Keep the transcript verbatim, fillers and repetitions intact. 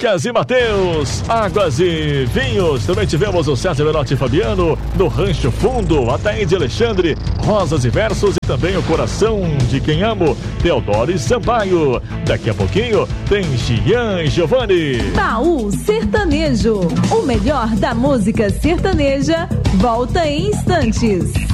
Lucas e Matheus, Águas e Vinhos. Também tivemos o Sérgio Menotti e Fabiano, no Rancho Fundo, Ataíde Alexandre, Rosas e Versos e também o Coração de Quem Amo, Teodoro e Sampaio. Daqui a pouquinho tem Gian e Giovanni. Baú Sertanejo, o melhor da música sertaneja, volta em instantes.